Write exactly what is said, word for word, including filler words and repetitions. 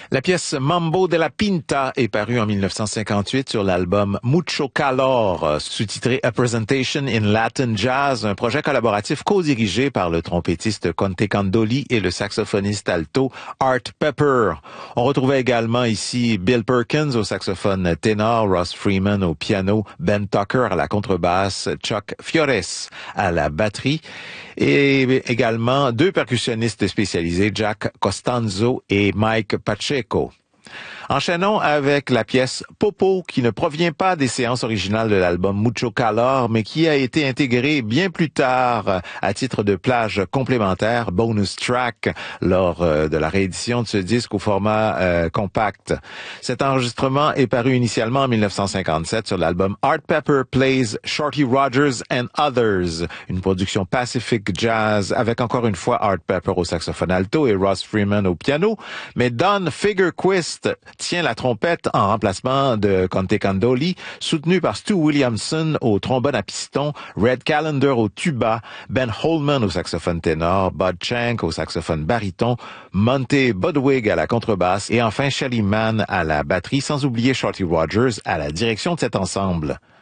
La pièce Mambo de la Pinta est parue en mille neuf cent cinquante-huit sur l'album Mucho Calor, sous-titré A Presentation in Latin Jazz, un projet collaboratif co-dirigé par le trompettiste Conte Candoli et le saxophoniste alto Art Pepper. On retrouvait également ici Bill Perkins au saxophone ténor, Ross Freeman au piano, Ben Tucker à la contrebasse, Chuck Fiores à la batterie et également deux percussionnistes spécialisés, Jack Costanzo et Mike Pacheco. Enchaînons avec la pièce Popo, qui ne provient pas des séances originales de l'album Mucho Calor, mais qui a été intégrée bien plus tard à titre de plage complémentaire, bonus track, lors de la réédition de ce disque au format euh, compact. Cet enregistrement est paru initialement en mille neuf cent cinquante-sept sur l'album Art Pepper Plays Shorty Rogers and Others, une production Pacific Jazz avec encore une fois Art Pepper au saxophone alto et Ross Freeman au piano, mais Don Fagerquist tient la trompette en remplacement de Conte Candoli, soutenu par Stu Williamson au trombone à piston, Red Callender au tuba, Ben Holman au saxophone ténor, Bud Shank au saxophone baryton, Monte Budwig à la contrebasse et enfin Shelly Manne à la batterie, sans oublier Shorty Rogers à la direction de cet ensemble.